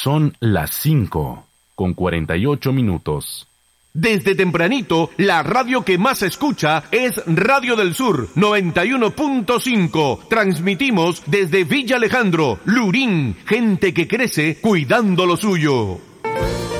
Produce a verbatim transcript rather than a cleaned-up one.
Son las cinco con cuarenta y ocho minutos. Desde tempranito, la radio que más se escucha es Radio del Sur noventa y uno punto cinco. Transmitimos desde Villa Alejandro, Lurín, gente que crece cuidando lo suyo.